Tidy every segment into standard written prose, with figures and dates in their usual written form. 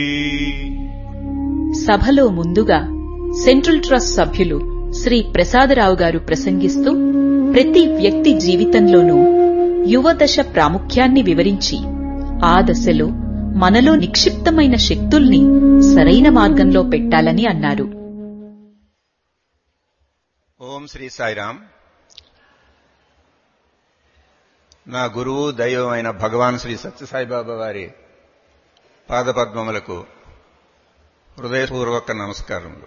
సభలో ముందుగా central trust సభ్యులు శ్రీ ప్రసాదరావు గారు ప్రసంగిస్తూ ప్రతి వ్యక్తి జీవితంలోనూ యువదశ ప్రాముఖ్యాన్ని వివరించి ఆ దశలో మనలో నిక్షిప్తమైన శక్తుల్ని సరైన మార్గంలో పెట్టాలని అన్నారు. ఓం శ్రీ సాయిరాం. నా గురువు దైవమైన భగవాన్ శ్రీ సత్యసాయిబాబా వారి పాదపద్మములకు హృదయపూర్వక నమస్కారములు.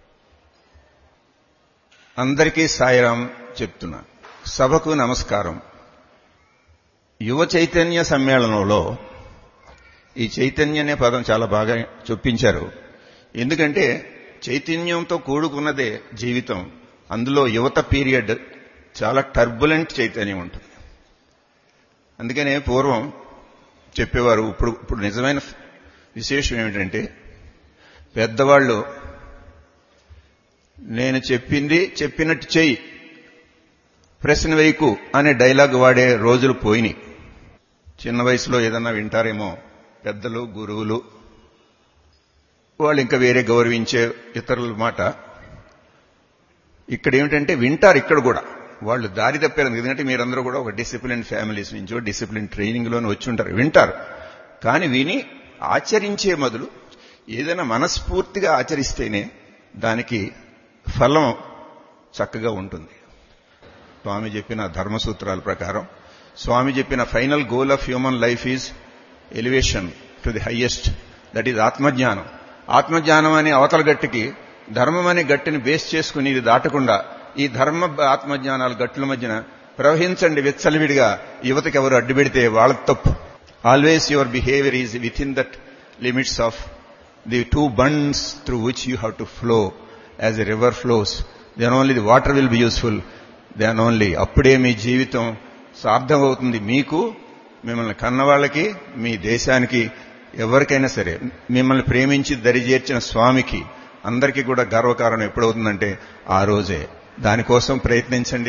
అందరికీ సాయిరాం చెప్తున్నా. సభకు నమస్కారం. యువ చైతన్య సమ్మేళనంలో ఈ చైతన్య అనే పదం చాలా బాగా చొప్పించారు. ఎందుకంటే చైతన్యంతో కూడుకున్నదే జీవితం. అందులో యువత పీరియడ్ చాలా టర్బులెంట్ చైతన్యం ఉంటుంది. అందుకనే పూర్వం చెప్పేవారు, ఇప్పుడు నిజమైన విశేషం ఏమిటంటే పెద్దవాళ్ళు నేను చెప్పింది చెప్పినట్టు చెయ్యి, ప్రశ్న వేయకు అనే డైలాగ్ వాడే రోజులు పోయినాయి. చిన్న వయసులో ఏదన్నా వింటారేమో పెద్దలు, గురువులు, వాళ్ళు ఇంకా వేరే గౌరవించే ఇతరుల మాట. ఇక్కడ ఏమిటంటే వింటారు, ఇక్కడ కూడా వాళ్ళు దారి తప్పారు. ఎందుకంటే మీరందరూ కూడా ఒక డిసిప్లిన్ ఫ్యామిలీస్ నుంచో డిసిప్లిన్ ట్రైనింగ్ లోనే వచ్చి ఉంటారు. వింటారు, కానీ విని ఆచరించే మొదలు ఏదైనా మనస్ఫూర్తిగా ఆచరిస్తేనే దానికి ఫలం చక్కగా ఉంటుంది. స్వామి చెప్పిన ధర్మసూత్రాల ప్రకారం, స్వామి చెప్పిన final goal of human life is elevation to the highest, that is ఆత్మజ్ఞానం. ఆత్మజ్ఞానం అనే అవతల గట్టికి ధర్మం అనే గట్టిని బేస్ చేసుకుని ఇది దాటకుండా ఈ ధర్మ ఆత్మజ్ఞానాల గట్టుల మధ్యన ప్రవహించండి విచ్చలవిడిగా. యువతకి ఎవరు అడ్డుపెడితే వాళ్ళ తప్పు. Always your behaviour is with in that limits of the two bunds through which you have to flow as a river flows. Then only the water will be useful. Then only అప్పుడే మీ జీవితం సార్థమవుతుంది. మీకు, మిమ్మల్ని కన్నవాళ్ళకి, మీ దేశానికి, ఎవరికైనా సరే మిమ్మల్ని ప్రేమించి దరిచేర్చిన స్వామికి అందరికీ కూడా గర్వకారణం ఎప్పుడవుతుందంటే ఆ రోజే. దానికోసం ప్రయత్నించండి.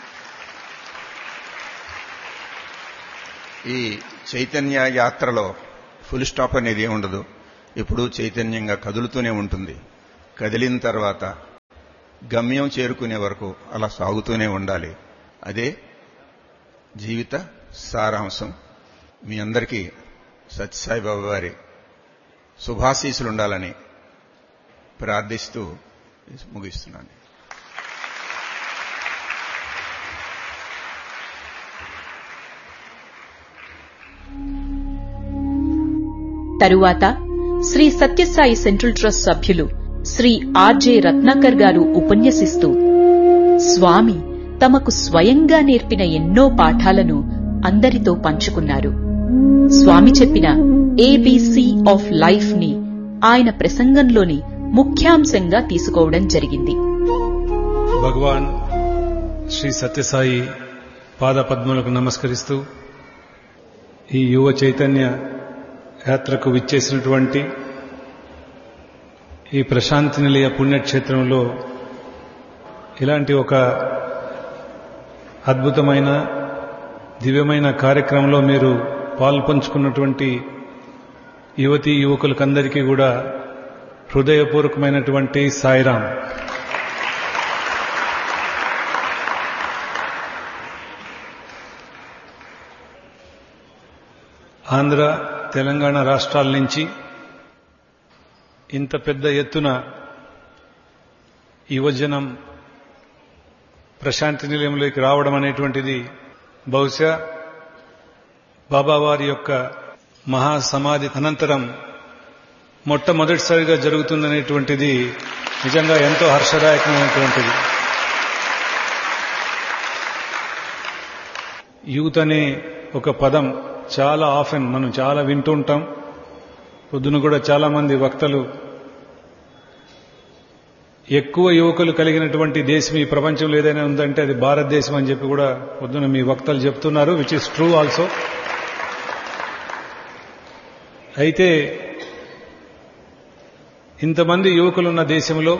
ఈ చైతన్య యాత్రలో ఫుల్ స్టాప్ అనేది ఏమి ఉండదు. ఎప్పుడూ చైతన్యంగా కదులుతూనే ఉంటుంది. కదిలిన తర్వాత గమ్యం చేరుకునే వరకు అలా సాగుతూనే ఉండాలి. అదే జీవిత సారాంశం. మీ అందరికీ సత్యసాయిబాబా వారి శుభాశీస్సులుండాలని ప్రార్థిస్తూ ముగిస్తున్నాను. తరువాత శ్రీ సత్యసాయి సెంట్రల్ ట్రస్ట్ సభ్యులు శ్రీ ఆర్జే రత్నాకర్ గారు ఉపన్యసిస్తూ స్వామి తమకు స్వయంగా నేర్పిన ఎన్నో పాఠాలను అందరితో పంచుకున్నారు. స్వామి చెప్పిన ఏబీసీ ఆఫ్ లైఫ్ ని ఆయన ప్రసంగంలోని ముఖ్యాంశంగా తీసుకోవడం జరిగింది. భగవాన్ శ్రీ సత్యసాయి పాదపద్మలకు నమస్కరిస్తూ ఈ యువ చైతన్య యాత్రకు విచ్చేసినటువంటి ఈ ప్రశాంతి నిలయ పుణ్యక్షేత్రంలో ఇలాంటి ఒక అద్భుతమైన దివ్యమైన కార్యక్రమంలో మీరు పాల్పంచుకున్నటువంటి యువతీ యువకులకందరికీ కూడా హృదయపూర్వకమైనటువంటి సాయిరాం. ఆంధ్ర, తెలంగాణ రాష్ట్రాల నుంచి ఇంత పెద్ద ఎత్తున యువజనం ప్రశాంతి నిలయంలోకి రావడం అనేటువంటిది బహుశా బాబావారి యొక్క మహాసమాధి అనంతరం మొట్టమొదటిసారిగా జరుగుతుందనేటువంటిది నిజంగా ఎంతో హర్షదాయకమైనటువంటిది. యూత్ అనే ఒక పదం చాలా ఆఫెన్ మనం చాలా వింటూ ఉంటాం. పొద్దున కూడా చాలా మంది వక్తలు ఎక్కువ యువకులు కలిగినటువంటి దేశం ఈ ప్రపంచంలో ఏదైనా ఉందంటే అది భారతదేశం అని చెప్పి కూడా పొద్దున మీ వక్తలు చెప్తున్నారు, విచ్ ఇస్ ట్రూ ఆల్సో. అయితే ఇంతమంది యువకులున్న దేశంలో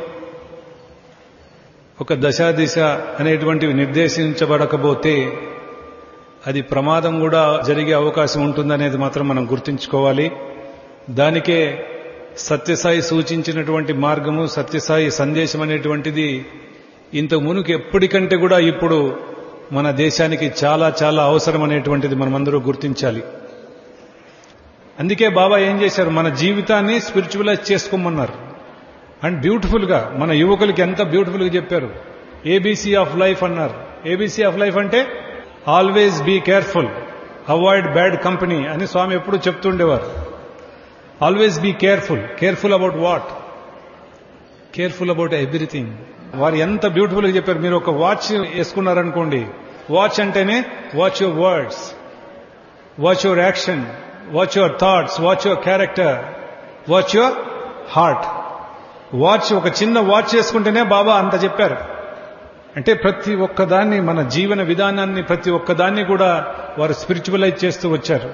ఒక దశాదిశ అనేటువంటివి నిర్దేశించబడకపోతే అది ప్రమాదం కూడా జరిగే అవకాశం ఉంటుందనేది మాత్రం మనం గుర్తుంచుకోవాలి. దానికే సత్యసాయి సూచించినటువంటి మార్గము, సత్యసాయి సందేశం అనేటువంటిది ఇంతకు మునుకు ఎప్పటికంటే కూడా ఇప్పుడు మన దేశానికి చాలా చాలా అవసరం అనేటువంటిది మనమందరూ గుర్తించాలి. అందుకే బాబా ఏం చేశారు, మన జీవితాన్ని స్పిరిచువలైజ్ చేసుకోమన్నారు. అండ్ బ్యూటిఫుల్ గా మన యువకులకి ఎంత బ్యూటిఫుల్ గా చెప్పారు. ఏబీసీ ఆఫ్ లైఫ్ అన్నారు. ఏబీసీ ఆఫ్ లైఫ్ అంటే always be careful, avoid bad company అని స్వామి ఎప్పుడు చెప్తుండేవారు. Always be careful. Careful about what? Careful about everything. వారు ఎంత బ్యూటిఫుల్ గా చెప్పారు. మీరు ఒక వాచ్ వేసుకున్నారనుకోండి, వాచ్ అంటేనే watch your words, watch your action, watch your thoughts, watch your character, watch your heart. Watch, ఒక చిన్న వాచ్ చేసుకుంటేనే బాబా అంత చెప్పారు. అంటే ప్రతి ఒక్కదాన్ని, మన జీవన విధానాన్ని ప్రతి ఒక్కదాన్ని కూడా వారు స్పిరిచువలైజ్ చేస్తూ వచ్చారు.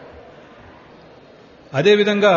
అదేవిధంగా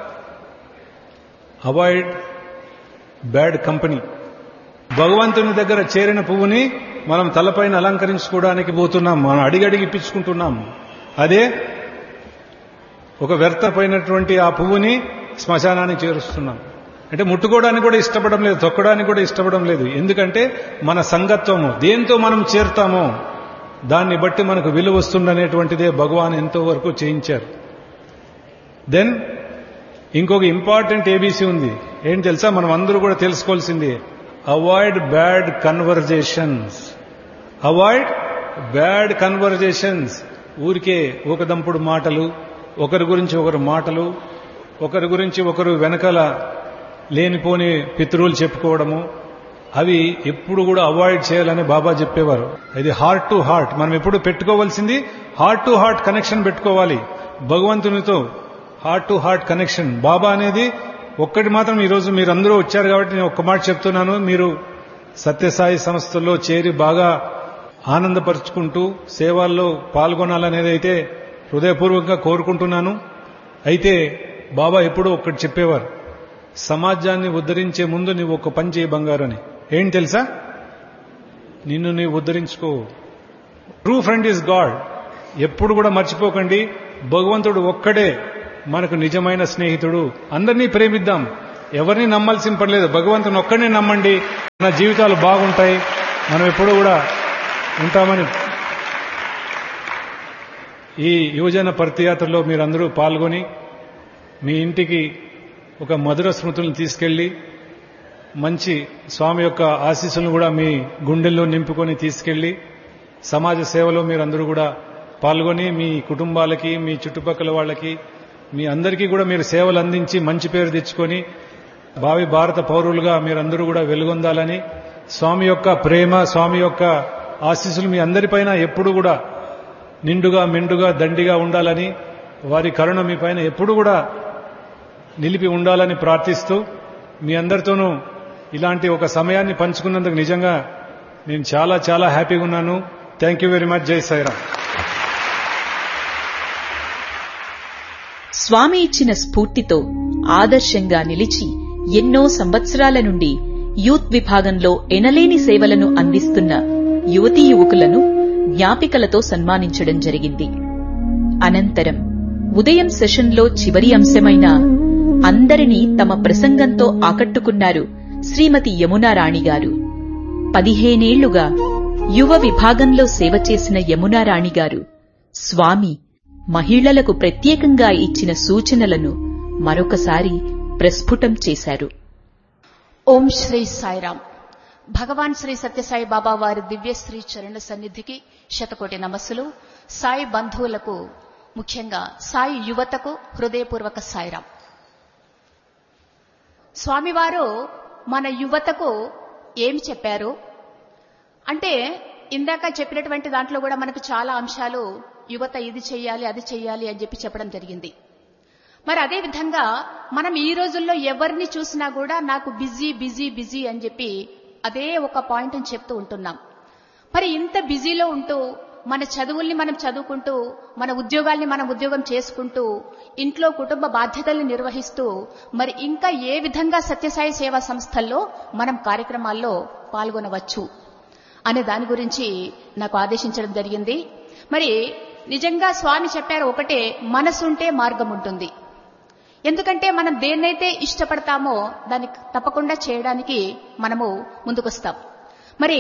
అవాయిడ్ బ్యాడ్ కంపెనీ. భగవంతుని దగ్గర చేరిన పువ్వుని మనం తలపైన అలంకరించుకోవడానికి పోతున్నాం, మనం అడిగడిగి ఇప్పించుకుంటున్నాం. అదే ఒక వ్యర్థమైనటువంటి ఆ పువ్వుని శ్మశానానికి చేరుస్తున్నాం. అంటే ముట్టుకోవడానికి కూడా ఇష్టపడడం లేదు, తొక్కడానికి కూడా ఇష్టపడడం లేదు. ఎందుకంటే మన సంగత్వము, దేంతో మనం చేరుతామో దాన్ని బట్టి మనకు విలువ వస్తుందనేటువంటిదే భగవాన్ ఎంతో వరకు చేయించారు. దెన్ ఇంకొక ఇంపార్టెంట్ ఏబీసీ ఉంది. ఏం తెలుసా? మనం అందరూ కూడా తెలుసుకోవాల్సింది, avoid bad conversations. Avoid bad conversations. ఊరికే ఒక దంపుడు మాటలు, ఒకరి గురించి ఒకరు మాటలు, ఒకరి గురించి ఒకరు వెనకాల లేనిపోని పితృలు చెప్పుకోవడము, అవి ఎప్పుడు కూడా అవాయిడ్ చేయాలని బాబా చెప్పేవారు. ఇది హార్ట్ టు హార్ట్. మనం ఎప్పుడు పెట్టుకోవాల్సింది హార్ట్ టు హార్ట్ కనెక్షన్ పెట్టుకోవాలి భగవంతునితో. Heart to heart connection. బాబా అనేది ఒక్కటి మాత్రం ఈరోజు మీరందరూ వచ్చారు కాబట్టి నేను ఒక్క మాట చెప్తున్నాను. మీరు సత్యసాయి సంస్థల్లో చేరి బాగా ఆనందపరుచుకుంటూ సేవల్లో పాల్గొనాలనేది అయితే హృదయపూర్వకంగా కోరుకుంటున్నాను. అయితే బాబా ఎప్పుడూ ఒక్కటి చెప్పేవారు, సమాజాన్ని ఉద్ధరించే ముందు నువ్వు ఒక పని చేయి బంగారు అని. ఏం తెలుసా? నిన్ను నీవు ఉద్ధరించుకో. True friend is God. ఎప్పుడు కూడా మర్చిపోకండి, భగవంతుడు ఒక్కడే మనకు నిజమైన స్నేహితుడు. అందరినీ ప్రేమిద్దాం, ఎవరిని నమ్మాల్సిన పని లేదు. భగవంతుని ఒక్కడే నమ్మండి, మన జీవితాలు బాగుంటాయి, మనం ఎప్పుడు కూడా ఉంటామని. ఈ యువజన పర్తియాత్రలో మీరందరూ పాల్గొని మీ ఇంటికి ఒక మధుర స్మృతులను తీసుకెళ్లి మంచి స్వామి యొక్క ఆశీస్సులను కూడా మీ గుండెల్లో నింపుకొని తీసుకెళ్లి సమాజ సేవలో మీరందరూ కూడా పాల్గొని మీ కుటుంబాలకి, మీ చుట్టుపక్కల వాళ్ళకి, మీ అందరికీ కూడా మీరు సేవలు అందించి మంచి పేరు తెచ్చుకొని భావి భారత పౌరులుగా మీరందరూ కూడా వెలుగొందాలని, స్వామి యొక్క ప్రేమ, స్వామి యొక్క ఆశీస్సులు మీ అందరిపైన ఎప్పుడు కూడా నిండుగా మెండుగా దండిగా ఉండాలని, వారి కరుణ మీ పైన ఎప్పుడు కూడా నిలిపి ఉండాలని ప్రార్థిస్తూ, మీ అందరితోనూ ఇలాంటి ఒక సమయాన్ని పంచుకున్నందుకు నిజంగా నేను చాలా చాలా హ్యాపీగా ఉన్నాను. Thank you very much. జై సాయిరామ్. స్వామి ఇచ్చిన స్ఫూర్తితో ఆదర్శంగా నిలిచి ఎన్నో సంవత్సరాల నుండి యూత్ విభాగంలో ఎనలేని సేవలను అందిస్తున్న యువతీ యువకులను జ్ఞాపికలతో సన్మానించడం జరిగింది. అనంతరం ఉదయం సెషన్లో చివరి అంశమైన అందరినీ తమ ప్రసంగంతో ఆకట్టుకున్నారు శ్రీమతి యమునారాణి గారు. 15 ఏళ్లుగా యువ విభాగంలో సేవ చేసిన యమునారాణి గారు స్వామి మహిళలకు ప్రత్యేకంగా ఇచ్చిన సూచనలను మరొకసారి ప్రస్ఫుటం చేశారు. ఓం శ్రీ సాయిరామ్. భగవాన్ శ్రీ సత్యసాయి బాబా వారి దివ్యశ్రీ చరణ సన్నిధికి శతకోటి నమస్సులు. సాయి బంధువులకు, ముఖ్యంగా సాయి యువతకు హృదయపూర్వక సాయిరామ్. స్వామివారు మన యువతకు ఏమి చెప్పారు అంటే, ఇందాక చెప్పినటువంటి దాంట్లో కూడా మనకు చాలా అంశాలు యువత ఇది చెయ్యాలి, అది చెయ్యాలి అని చెప్పి చెప్పడం జరిగింది. మరి అదే విధంగా మనం ఈ రోజుల్లో ఎవరిని చూసినా కూడా నాకు బిజీ బిజీ బిజీ అని చెప్పి అదే ఒక పాయింట్ అని చెప్తూ ఉంటున్నాం. మరి ఇంత బిజీలో ఉంటూ మన చదువుల్ని మనం చదువుకుంటూ, మన ఉద్యోగాల్ని మనం ఉద్యోగం చేసుకుంటూ, ఇంట్లో కుటుంబ బాధ్యతల్ని నిర్వహిస్తూ, మరి ఇంకా ఏ విధంగా సత్యసాయి సేవా సంస్థల్లో మనం కార్యక్రమాల్లో పాల్గొనవచ్చు అనే దాని గురించి నాకు ఆదేశించడం జరిగింది. మరి నిజంగా స్వామి చెప్పారు ఒకటే, మనసుంటే మార్గం ఉంటుంది. ఎందుకంటే మనం దేన్నైతే ఇష్టపడతామో దాన్ని తప్పకుండా చేయడానికి మనము ముందుకొస్తాం. మరి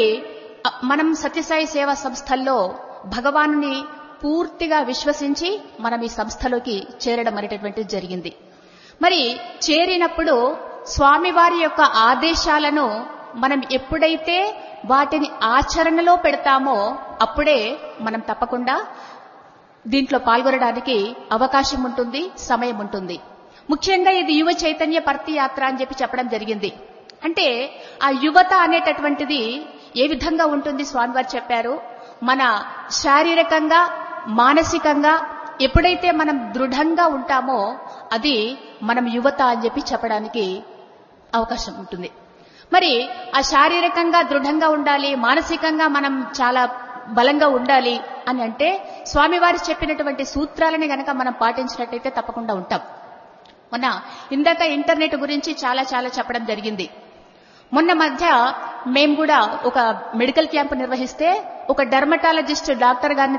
మనం సత్యసాయి సేవా సంస్థల్లో భగవానుని పూర్తిగా విశ్వసించి మనం ఈ సంస్థలోకి చేరడం అనేటటువంటిది జరిగింది. మరి చేరినప్పుడు స్వామివారి యొక్క ఆదేశాలను మనం ఎప్పుడైతే వాటిని ఆచరణలో పెడతామో అప్పుడే మనం తప్పకుండా దీంట్లో పాల్గొనడానికి అవకాశం ఉంటుంది, సమయం ఉంటుంది. ముఖ్యంగా ఇది యువ చైతన్య పర్తి యాత్ర అని చెప్పడం జరిగింది. అంటే ఆ యువత అనేటటువంటిది ఏ విధంగా ఉంటుంది స్వామివారు చెప్పారు. మన శారీరకంగా మానసికంగా ఎప్పుడైతే మనం దృఢంగా ఉంటామో అది మనం యువత అని చెప్పడానికి అవకాశం ఉంటుంది. మరి ఆ శారీరకంగా దృఢంగా ఉండాలి, మానసికంగా మనం చాలా బలంగా ఉండాలి అని అంటే స్వామివారు చెప్పినటువంటి సూత్రాలని గనక మనం పాటించినట్టయితే తప్పకుండా ఉంటాం. మొన్న ఇందాక ఇంటర్నెట్ గురించి చాలా చెప్పడం జరిగింది. మొన్న మధ్య మేము కూడా ఒక మెడికల్ క్యాంప్ నిర్వహిస్తే ఒక డెర్మటాలజిస్ట్ డాక్టర్ గారిని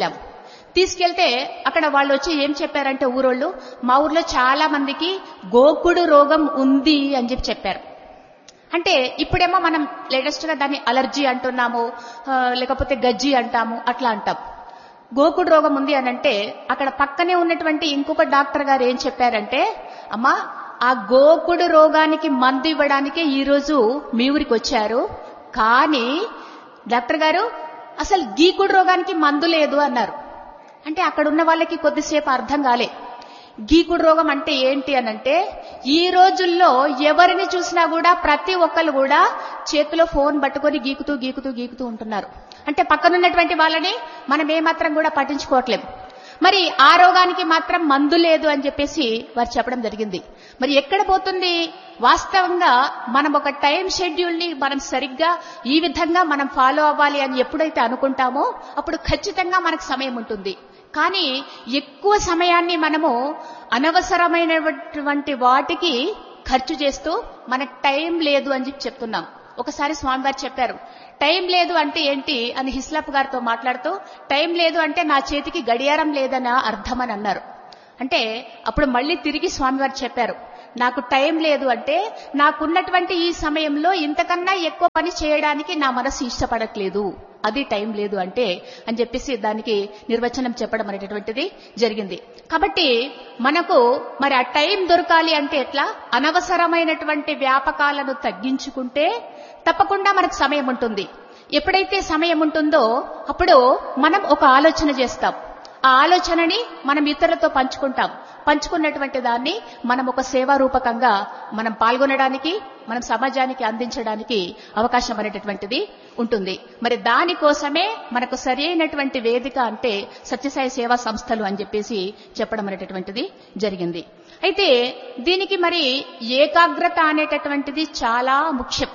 తీసుకెళ్తే అక్కడ వాళ్ళు వచ్చి ఏం చెప్పారంటే ఊరోళ్ళు, మా ఊర్లో చాలా మందికి గోకుడు రోగం ఉంది అని చెప్పారు. అంటే ఇప్పుడేమో మనం లేటెస్ట్ గా దాన్ని అలర్జీ అంటున్నాము, లేకపోతే గజ్జి అంటాము, అట్లా అంటాం. గోకుడు రోగం ఉంది అని అంటే అక్కడ పక్కనే ఉన్నటువంటి ఇంకొక డాక్టర్ గారు ఏం చెప్పారంటే, అమ్మా ఆ గోకుడు రోగానికి మందు ఇవ్వడానికే ఈరోజు మీ ఊరికి వచ్చారు, కానీ డాక్టర్ గారు అసలు గీకుడు రోగానికి మందు లేదు అన్నారు. అంటే అక్కడ ఉన్న వాళ్ళకి కొద్దిసేపు అర్థం కాలే. గీకుడు రోగం అంటే ఏంటి అనంటే ఈ రోజుల్లో ఎవరిని చూసినా కూడా ప్రతి ఒక్కరు కూడా చేతిలో ఫోన్ పట్టుకొని గీకుతూ ఉంటున్నారు. అంటే పక్కనున్నటువంటి వాళ్ళని మనం ఏమాత్రం కూడా పట్టించుకోవట్లేం. మరి ఆ రోగానికి మాత్రం మందు లేదు అని చెప్పేసి వారు చెప్పడం జరిగింది. మరి ఎక్కడ పోతుంది? వాస్తవంగా మనం ఒక టైం షెడ్యూల్ ని మనం సరిగ్గా ఈ విధంగా మనం ఫాలో అవ్వాలి అని ఎప్పుడైతే అనుకుంటామో అప్పుడు ఖచ్చితంగా మనకు సమయం ఉంటుంది. కానీ ఎక్కువ సమయాన్ని మనము అనవసరమైనటువంటి వాటికి ఖర్చు చేస్తూ మనకు టైం లేదు అని చెప్తున్నాం. ఒకసారి స్వామివారు చెప్పారు, టైం లేదు అంటే ఏంటి అని హిస్లాప్ గారితో మాట్లాడుతూ, టైం లేదు అంటే నా చేతికి గడియారం లేదని అర్థం అని అన్నారు. అంటే అప్పుడు మళ్ళీ తిరిగి స్వామివారు చెప్పారు, నాకు టైం లేదు అంటే నాకున్నటువంటి ఈ సమయంలో ఇంతకన్నా ఎక్కువ పని చేయడానికి నా మనసు ఇష్టపడట్లేదు, అది టైం లేదు అంటే అని చెప్పేసి దానికి నిర్వచనం చెప్పడం అనేటటువంటిది జరిగింది. కాబట్టి మనకు మరి ఆ టైం దొరకాలి అంటే ఎట్లా? అనవసరమైనటువంటి వ్యాపకాలను తగ్గించుకుంటే తప్పకుండా మనకు సమయం ఉంటుంది. ఎప్పుడైతే సమయం ఉంటుందో అప్పుడు మనం ఒక ఆలోచన చేస్తాం. ఆ ఆలోచనని మనం ఇతరులతో పంచుకున్నటువంటి దాన్ని మనం ఒక సేవా రూపకంగా మనం పాల్గొనడానికి, మనం సమాజానికి అందించడానికి అవకాశం అనేటటువంటిది ఉంటుంది. మరి దానికోసమే మనకు సరైనటువంటి వేదిక అంటే సత్యసాయి సేవా సంస్థలు అని చెప్పేసి చెప్పడం అనేటటువంటిది జరిగింది. అయితే దీనికి మరి ఏకాగ్రత అనేటటువంటిది చాలా ముఖ్యం.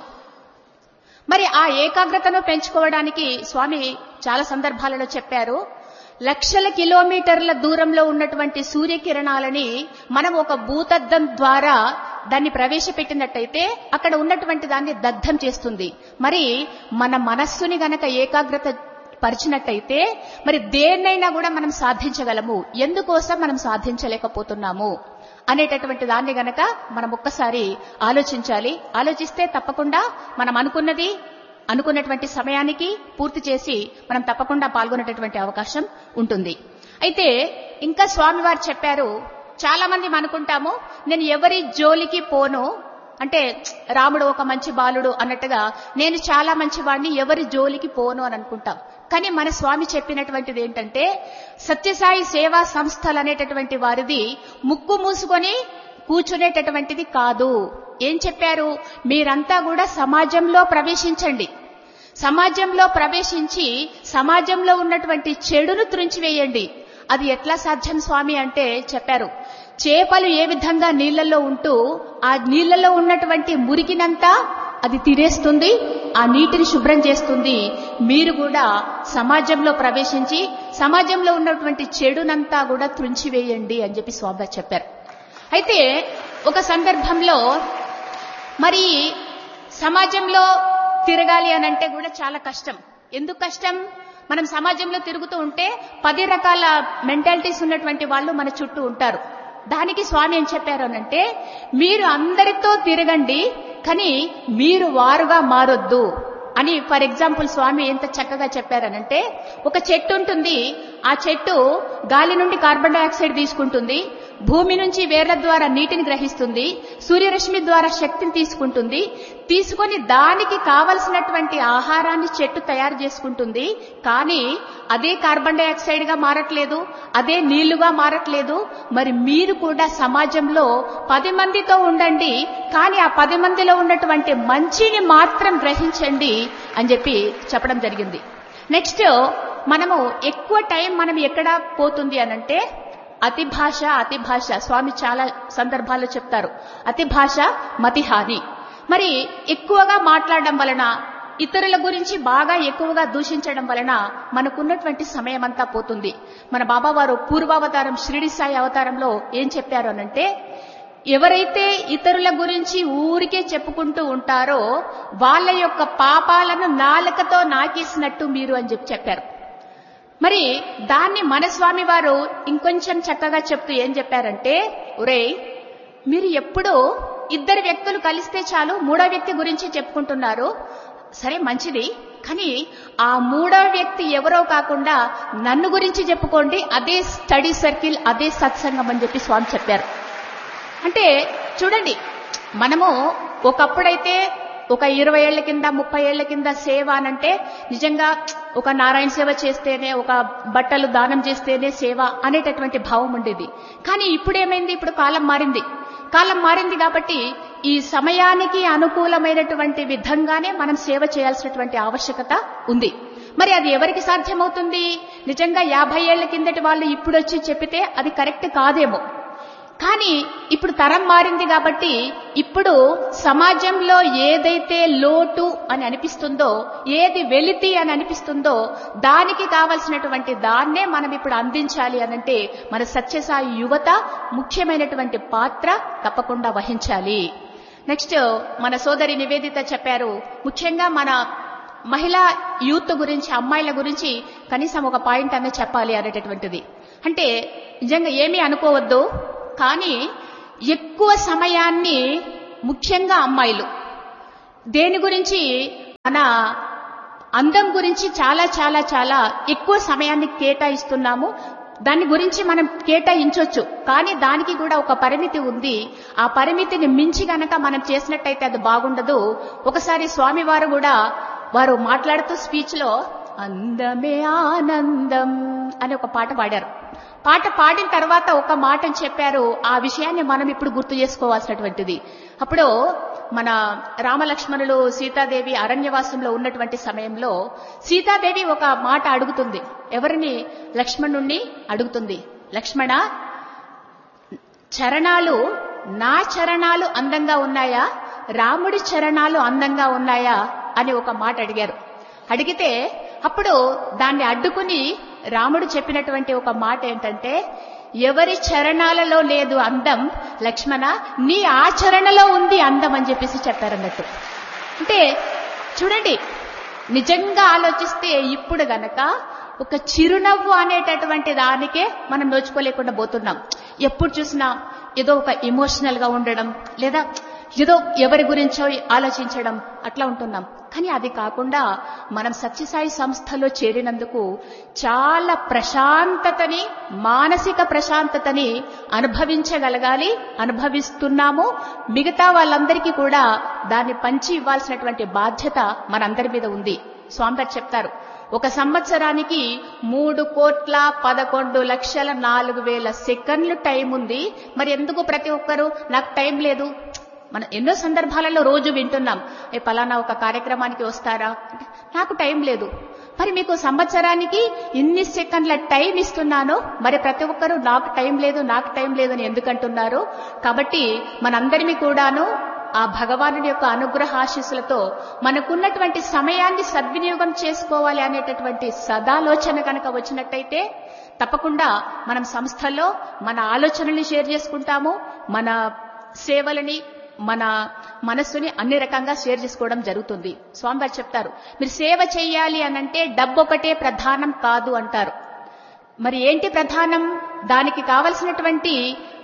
మరి ఆ ఏకాగ్రతను పెంచుకోవడానికి స్వామి చాలా సందర్భాలలో చెప్పారు, లక్షల కిలోమీటర్ల దూరంలో ఉన్నటువంటి సూర్యకిరణాలని మనం ఒక భూతద్దం ద్వారా దాన్ని ప్రవేశపెట్టినట్టయితే అక్కడ ఉన్నటువంటి దాన్ని దగ్ధం చేస్తుంది. మరి మన మనస్సుని గనక ఏకాగ్రత పరిచినట్టయితే మరి దేన్నైనా కూడా మనం సాధించగలము. ఎందుకోసం మనం సాధించలేకపోతున్నాము అనేటటువంటి దాన్ని గనక మనం ఒక్కసారి ఆలోచించాలి. ఆలోచిస్తే తప్పకుండా మనం అనుకున్నటువంటి సమయానికి పూర్తి చేసి మనం తప్పకుండా పాల్గొనేటటువంటి అవకాశం ఉంటుంది. అయితే ఇంకా స్వామివారు చెప్పారు, చాలా మంది అనుకుంటాము నేను ఎవరి జోలికి పోను, అంటే రాముడు ఒక మంచి బాలుడు అన్నట్టుగా నేను చాలా మంచివాడిని, ఎవరి జోలికి పోను అని అనుకుంటాం. కానీ మన స్వామి చెప్పినటువంటిది ఏంటంటే సత్యసాయి సేవా సంస్థలు అనేటటువంటి వారిది ముక్కు మూసుకొని కూర్చునేటటువంటిది కాదు. ఏం చెప్పారు? మీరంతా కూడా సమాజంలో ప్రవేశించండి, సమాజంలో ప్రవేశించి సమాజంలో ఉన్నటువంటి చెడును త్రుంచివేయండి. అది ఎట్లా సాధ్యం స్వామి అంటే చెప్పారు, చేపలు ఏ విధంగా నీళ్లలో ఉంటూ ఆ నీళ్లలో ఉన్నటువంటి మురికినంతా అది తినేస్తుంది, ఆ నీటిని శుభ్రం చేస్తుంది. మీరు కూడా సమాజంలో ప్రవేశించి సమాజంలో ఉన్నటువంటి చెడునంతా కూడా త్రుంచివేయండి అని చెప్పి స్వామి చెప్పారు. అయితే ఒక సందర్భంలో మరి సమాజంలో తిరగాలి అని అంటే కూడా చాలా కష్టం. ఎందుకు కష్టం? మనం సమాజంలో తిరుగుతూ ఉంటే 10 రకాల మెంటాలిటీస్ ఉన్నటువంటి వాళ్ళు మన చుట్టూ ఉంటారు. దానికి స్వామి ఏం చెప్పారు అనంటే, మీరు అందరితో తిరగండి, కానీ మీరు వారుగా మారొద్దు అని. ఫర్ ఎగ్జాంపుల్ స్వామి ఎంత చక్కగా చెప్పారనంటే, ఒక చెట్టు ఉంటుంది, ఆ చెట్టు గాలి నుండి కార్బన్ డైఆక్సైడ్ తీసుకుంటుంది, భూమి నుంచి వేర్ల ద్వారా నీటిని గ్రహిస్తుంది, సూర్యరశ్మి ద్వారా శక్తిని తీసుకొని దానికి కావలసినటువంటి ఆహారాన్ని చెట్టు తయారు చేసుకుంటుంది. కానీ అదే కార్బన్ డైఆక్సైడ్ గా మారట్లేదు, అదే నీళ్లుగా మారట్లేదు. మరి మీరు కూడా సమాజంలో 10 మందితో ఉండండి, కానీ ఆ 10 మందిలో ఉన్నటువంటి మంచిని మాత్రం గ్రహించండి అని చెప్పడం జరిగింది. నెక్స్ట్ మనము ఎక్కువ టైం మనం ఎక్కడ పోతుంది అనంటే, అతి భాష. స్వామి చాలా సందర్భాల్లో చెప్తారు, అతి భాష మతిహాని. మరి ఎక్కువగా మాట్లాడడం వలన, ఇతరుల గురించి బాగా ఎక్కువగా దూషించడం వలన మనకున్నటువంటి సమయం అంతా పోతుంది. మన బాబావారు పూర్వావతారం షిరిడి సాయి అవతారంలో ఏం చెప్పారు అనంటే, ఎవరైతే ఇతరుల గురించి ఊరికే చెప్పుకుంటూ ఉంటారో వాళ్ళ యొక్క పాపాలను నాలుకతో నాకేసినట్టు మీరు అని చెప్పారు. మరి దాన్ని మన స్వామి వారు ఇంకొంచెం చక్కగా చెప్తూ ఏం చెప్పారంటే, ఒరేయ్, మీరు ఎప్పుడూ 2 వ్యక్తులు కలిస్తే చాలు 3వ వ్యక్తి గురించి చెప్పుకుంటున్నారు. సరే మంచిది, కానీ ఆ 3వ వ్యక్తి ఎవరో కాకుండా నన్ను గురించి చెప్పుకోండి, అదే స్టడీ సర్కిల్, అదే సత్సంగం అని స్వామి చెప్పారు. అంటే చూడండి, మనము ఒకప్పుడైతే ఒక 20 ఏళ్ల కింద 30 ఏళ్ల కింద సేవ అనంటే నిజంగా ఒక నారాయణ సేవ చేస్తేనే, ఒక బట్టలు దానం చేస్తేనే సేవ అనేటటువంటి భావం ఉండేది. కానీ ఇప్పుడేమైంది, ఇప్పుడు కాలం మారింది కాబట్టి ఈ సమయానికి అనుకూలమైనటువంటి విధంగానే మనం సేవ చేయాల్సినటువంటి ఆవశ్యకత ఉంది. మరి అది ఎవరికి సాధ్యమవుతుంది? నిజంగా 50 ఏళ్ల కిందటి వాళ్ళు ఇప్పుడు వచ్చి చెప్పితే అది కరెక్ట్ కాదేమో. కానీ ఇప్పుడు తరం మారింది కాబట్టి ఇప్పుడు సమాజంలో ఏదైతే లోటు అని అనిపిస్తుందో, ఏది వెలితి అని అనిపిస్తుందో దానికి కావలసినటువంటి దాన్నే మనం ఇప్పుడు అందించాలి అనంటే మన సత్యసాయి యువత ముఖ్యమైనటువంటి పాత్ర తప్పకుండా వహించాలి. నెక్స్ట్ మన సోదరి నివేదిత చెప్పారు, ముఖ్యంగా మన మహిళా యూత్ గురించి, అమ్మాయిల గురించి కనీసం ఒక పాయింట్ అన్న చెప్పాలి అనేటటువంటిది. అంటే నిజంగా ఏమీ అనుకోవద్దు, కానీ ఎక్కువ సమయాన్ని ముఖ్యంగా అమ్మాయిలు దేని గురించి, మన అందం గురించి చాలా చాలా చాలా ఎక్కువ సమయాన్ని కేటాయిస్తున్నాము. దాని గురించి మనం కేటాయించవచ్చు, కానీ దానికి కూడా ఒక పరిమితి ఉంది. ఆ పరిమితిని మించి గనక మనం చేసినట్టయితే అది బాగుండదు. ఒకసారి స్వామి వారు కూడా వారు మాట్లాడుతూ స్పీచ్ లో అందమే ఆనందం అని ఒక పాట పాడారు. పాట పాడిన తర్వాత ఒక మాటను చెప్పారు, ఆ విషయాన్ని మనం ఇప్పుడు గుర్తు చేసుకోవాల్సినటువంటిది. అప్పుడు మన రామలక్ష్మణులు సీతాదేవి అరణ్యవాసంలో ఉన్నటువంటి సమయంలో సీతాదేవి ఒక మాట అడుగుతుంది. ఎవరిని? లక్ష్మణుణ్ణి అడుగుతుంది. లక్ష్మణ, చరణాలు నా చరణాలు అందంగా ఉన్నాయా, రాముడి చరణాలు అందంగా ఉన్నాయా అని ఒక మాట అడిగారు. అడిగితే అప్పుడు దాన్ని అడ్డుకుని రాముడు చెప్పినటువంటి ఒక మాట ఏంటంటే, ఎవరి చరణాలలో లేదు అందం లక్ష్మణ, నీ ఆచరణలో ఉంది అందం అని చెప్పారన్నట్టు. అంటే చూడండి, నిజంగా ఆలోచిస్తే ఇప్పుడు గనక ఒక చిరునవ్వు అనేటటువంటి దానికే మనం నోచుకోలేకుండా పోతున్నాం. ఎప్పుడు చూసినా ఏదో ఒక ఎమోషనల్ గా ఉండడం, లేదా ఏదో ఎవరి గురించో ఆలోచించడం, అట్లా ఉంటున్నాం. కానీ అది కాకుండా మనం సత్యసాయి సంస్థలో చేరినందుకు చాలా ప్రశాంతతని, మానసిక ప్రశాంతతని అనుభవించగలగాలి, అనుభవిస్తున్నాము. మిగతా వాళ్ళందరికీ కూడా దాన్ని పంచి ఇవ్వాల్సినటువంటి బాధ్యత మనందరి మీద ఉంది. స్వామి గారు చెప్తారు, ఒక సంవత్సరానికి 3,11,04,000 సెకండ్లు టైం ఉంది. మరి ఎందుకు ప్రతి ఒక్కరూ నాకు టైం లేదు? మనం ఎన్నో సందర్భాలలో రోజు వింటున్నాం, పలానా ఒక కార్యక్రమానికి వస్తారా, నాకు టైం లేదు. మరి మీకు సంవత్సరానికి ఇన్ని సెకండ్ల టైం ఇస్తున్నాను, మరి ప్రతి ఒక్కరూ నాకు టైం లేదు అని ఎందుకంటున్నారు? కాబట్టి మనందరినీ కూడాను ఆ భగవానుడి యొక్క అనుగ్రహ ఆశీస్సులతో మనకున్నటువంటి సమయాన్ని సద్వినియోగం చేసుకోవాలి అనేటటువంటి సదాలోచన కనుక వచ్చినట్టయితే తప్పకుండా మనం సంస్థల్లో మన ఆలోచనల్ని షేర్ చేసుకుంటాము, మన సేవలని, మన మనస్సుని అన్ని రకంగా షేర్ చేసుకోవడం జరుగుతుంది. స్వామివారు చెప్తారు, మీరు సేవ చేయాలి అనంటే డబ్బు ఒకటే ప్రధానం కాదు అంటారు. మరి ఏంటి ప్రధానం? దానికి కావలసినటువంటి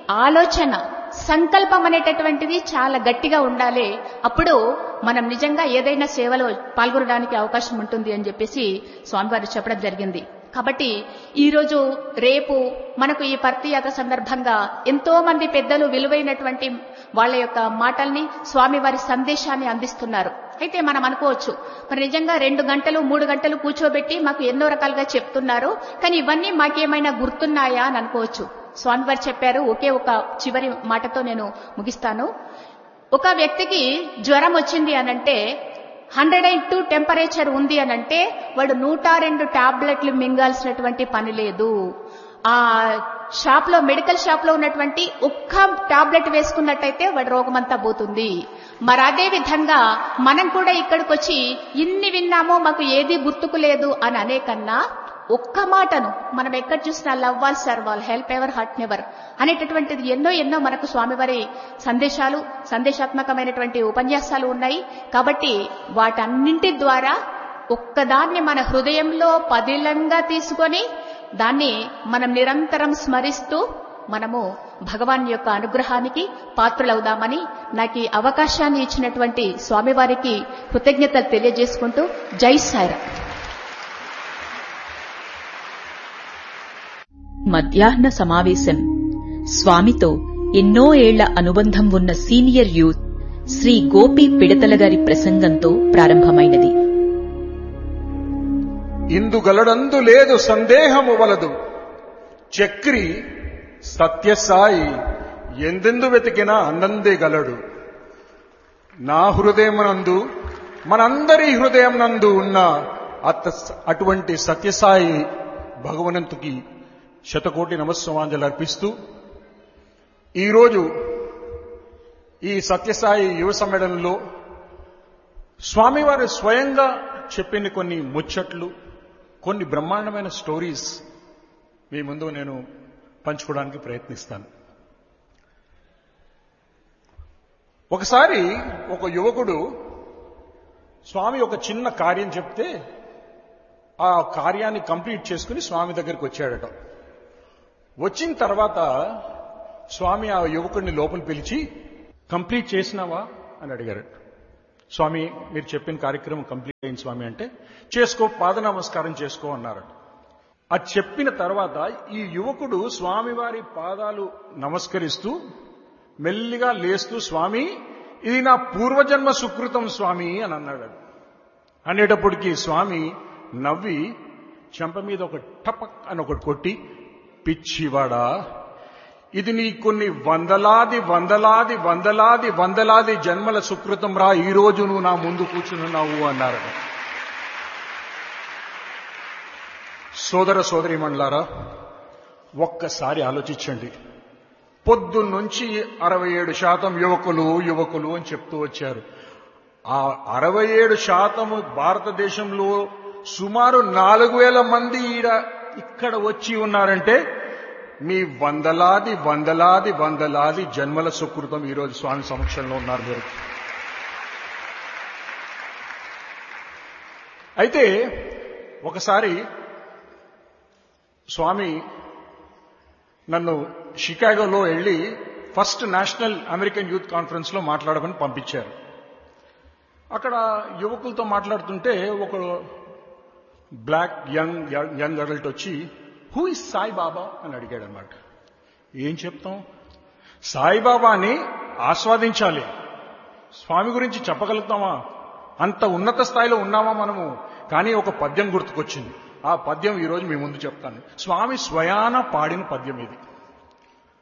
ఆలోచన, సంకల్పం అనేటటువంటిది చాలా గట్టిగా ఉండాలి. అప్పుడు మనం నిజంగా ఏదైనా సేవలో పాల్గొనడానికి అవకాశం ఉంటుంది అని చెప్పేసి స్వామివారు చెప్పడం జరిగింది. కాబట్టి ఈరోజు రేపు మనకు ఈ పర్తియాత్ర సందర్భంగా ఎంతో మంది పెద్దలు విలువైనటువంటి వాళ్ళ యొక్క మాటల్ని, స్వామివారి సందేశాన్ని అందిస్తున్నారు. అయితే మనం అనుకోవచ్చు, మరి నిజంగా 2 గంటలు 3 గంటలు కూర్చోబెట్టి మాకు ఎన్నో రకాలుగా చెప్తున్నారు, కానీ ఇవన్నీ మాకేమైనా గుర్తున్నాయా అని అనుకోవచ్చు. స్వామివారు చెప్పారు, ఒకే ఒక చివరి మాటతో నేను ముగిస్తాను. ఒక వ్యక్తికి జ్వరం వచ్చింది అనంటే 102 టెంపరేచర్ ఉంది అనంటే వాడు 102 టాబ్లెట్లు మింగాల్సినటువంటి పని లేదు. ఆ షాప్ లో, మెడికల్ షాప్ లో ఉన్నటువంటి ఒక్క టాబ్లెట్ వేసుకున్నట్టయితే వాడి రోగమంతా పోతుంది. మరి అదే విధంగా మనం కూడా ఇక్కడికి వచ్చి ఇన్ని విన్నామో మాకు ఏది గుర్తుకు లేదు అని అనే కన్నా ఒక్క మాటను మనం ఎక్కడ చూసినా love all serve all, help ever hurt never అనేటటువంటిది ఎన్నో మనకు స్వామివారి సందేశాలు, సందేశాత్మకమైనటువంటి ఉపన్యాసాలు ఉన్నాయి. కాబట్టి వాటన్నింటి ద్వారా ఒక్కదాన్ని మన హృదయంలో పదిలంగా తీసుకొని దాన్ని మనం నిరంతరం స్మరిస్తూ మనము భగవాన్ యొక్క అనుగ్రహానికి పాత్రులవుదామని నాకు ఈ అవకాశాన్ని ఇచ్చినటువంటి స్వామివారికి కృతజ్ఞతలు తెలియజేసుకుంటూ జై సాయిరాం. మధ్యాహ్న సమావేశం స్వామితో ఎన్నో ఏళ్ల అనుబంధం ఉన్న సీనియర్ యూత్ శ్రీ గోపి పిడతల గారి ప్రసంగంతో ప్రారంభమైనది. ఇందుగలడందు లేదు సందేహము వలదు, చక్రి సత్యసాయి ఎందెందు వెతికినా అన్నందే గలడు. నా హృదయమునందు, మనందరి హృదయం నందు ఉన్న అటువంటి సత్యసాయి భగవంతుకి శతకోటి నమస్సుమాంజలు అర్పిస్తూ, ఈరోజు ఈ సత్యసాయి యువ సమ్మేళనంలో స్వామివారు స్వయంగా చెప్పిన కొన్ని ముచ్చట్లు, కొన్ని బ్రహ్మాండమైన స్టోరీస్ మీ ముందు నేను పంచుకోవడానికి ప్రయత్నిస్తాను. ఒకసారి ఒక యువకుడు స్వామి ఒక చిన్న కార్యం చెప్తే ఆ కార్యాన్ని కంప్లీట్ చేసుకుని స్వామి దగ్గరికి వచ్చాడట. వచ్చిన తర్వాత స్వామి ఆ యువకుడిని లోపల పిలిచి, కంప్లీట్ చేసినావా అని అడిగారు. స్వామి, మీరు చెప్పిన కార్యక్రమం కంప్లీట్ అయింది స్వామి అంటే, చేసుకో, పాద నమస్కారం చేసుకో అన్నారట. అది చెప్పిన తర్వాత ఈ యువకుడు స్వామివారి పాదాలు నమస్కరిస్తూ మెల్లిగా లేస్తూ, స్వామి ఇది నా పూర్వజన్మ సుకృతం స్వామి అని అన్నాడు. అనేటప్పటికీ స్వామి నవ్వి చెంప మీద ఒక టపక్ అని ఒకటి కొట్టి, పిచ్చివాడా, ఇది నీ కొన్ని వందలాది వందలాది వందలాది వందలాది జన్మల సుకృతం రా, ఈ రోజు నువ్వు నా ముందు కూర్చున్నావు అన్నారు. సోదర సోదరీమణులారా, ఒక్కసారి ఆలోచించండి. పొద్దున్నుంచి 67% యువకులు అని చెప్తూ వచ్చారు. ఆ 67% భారతదేశంలో సుమారు 4,000 మంది ఇక్కడ వచ్చి ఉన్నారంటే మీ వందలాది వందలాది వందలాది జన్మల సుకృతం ఈరోజు స్వామి సమక్షంలో ఉన్నారు మీరు. అయితే ఒకసారి స్వామి నన్ను షికాగోలో వెళ్లి first national American youth conference లో మాట్లాడమని పంపించారు. అక్కడ యువకులతో మాట్లాడుతుంటే ఒక బ్లాక్ యంగ్ అడల్ట్ వచ్చి, హూ ఇస్ సాయిబాబా అని అడిగాడు అన్నమాట. ఏం చెప్తాం, సాయిబాబాని ఆస్వాదించాలి, స్వామి గురించి చెప్పగలుగుతామా? అంత ఉన్నత స్థాయిలో ఉన్నామా మనము? కానీ ఒక పద్యం గుర్తుకొచ్చింది. ఆ పద్యం ఈరోజు మీ ముందు చెప్తాను. స్వామి స్వయాన పాడిన పద్యం ఇది.